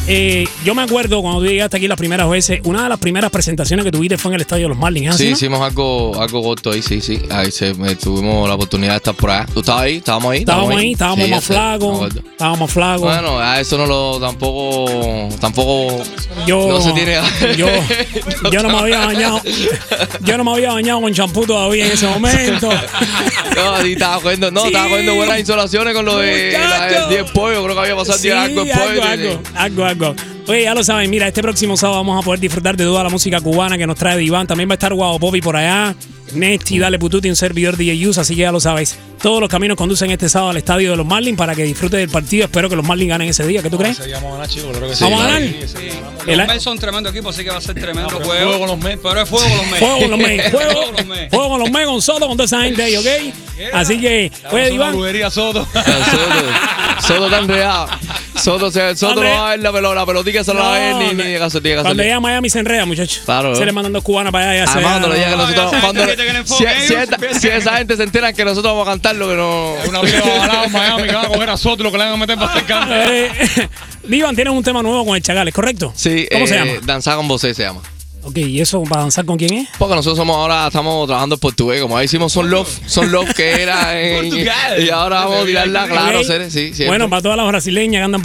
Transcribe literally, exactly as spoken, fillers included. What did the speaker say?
Eh, yo me acuerdo cuando tú llegaste aquí las primeras veces, una de las primeras presentaciones que tuviste fue en el estadio de los Marlins. Sí, ¿no? hicimos algo, algo corto ahí, sí, sí. Ahí se, me, tuvimos la oportunidad de estar por allá. ¿Tú estabas ahí? ¿Estábamos ahí? Estábamos ahí, estábamos sí, más flacos. Estábamos más flacos. Bueno, a eso no lo, tampoco, tampoco, yo, no se tiene. yo, yo no me había bañado, yo no me había bañado con champú todavía en ese momento. No, sí, estaba cogiendo, no, sí. estaba cogiendo buenas insolaciones con lo de la, el diez pollo, creo que había pasado el día sí, algo el pollo. Algo, algo, algo, algo. Oye, ya lo saben, mira, este próximo sábado vamos a poder disfrutar de toda la música cubana que nos trae Diván. También va a estar Guau Popi por allá, Nesti, Dale Pututi, un servidor D J Yus, así que ya lo sabéis. Todos los caminos conducen este sábado al estadio de los Marlins para que disfrutes del partido. Espero que los Marlins ganen ese día. ¿Qué tú crees? Sí, vamos a ganar, chicos. Creo que sí. ¿Vamos a ganar? Sí, sí, sí. Los Mets son tremendo equipo, así que va a ser tremendo no, pero juego. Fuego con los Mets. Pero es fuego con los Mets. Fuego con los Mets. Fuego, Fuego con los Mets. fuego con los Mets, con Soto, con toda esa gente ahí, ¿ok? Yeah. Así que, oye, Diván. Soto. Soto. Soto está enredado. Soto, se, Soto no va a ver la, pelota, la pelotica, se no, la va a ver ni, ni de caso. Cuando llega a Miami se enreda, muchachos. Claro. Se le mandan dos cubanas para allá. Además, cuando le diga que nosotros. Cuando, si, si, esta, si esa esa gente se entera que nosotros vamos a cantar lo que no. Es una vida balada en Miami que van a coger a Soto y lo que le van a meter para hacer canto. Diván, tienes un tema nuevo con el Chacal, ¿es correcto? Sí. ¿Cómo eh, se llama? Danzar con Bosé se llama. Ok, ¿y eso para danzar con quién es? Porque nosotros somos ahora, estamos trabajando en portugués, como ahí hicimos Son Love, Son Love que era en, y ahora vamos a tirarla, claro, okay. sí, sí. Bueno, para todas las brasileñas que andan